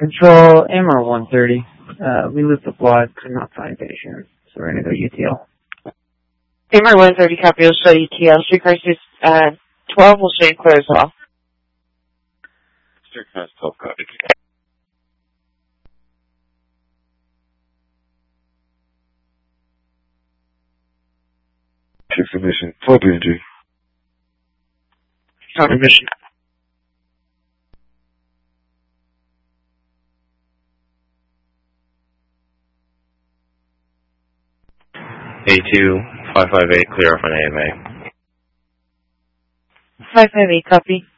Control, AMR 130. We lose the blood, could not find patient, so we're going to go UTL. AMR 130, copy, we'll show UTL. Street crisis 12, we'll show you clear as well. Street crisis 12, copy. Submission, 4 BNG. Copy, mission. A2, 558, clear off on AMA. 558, copy.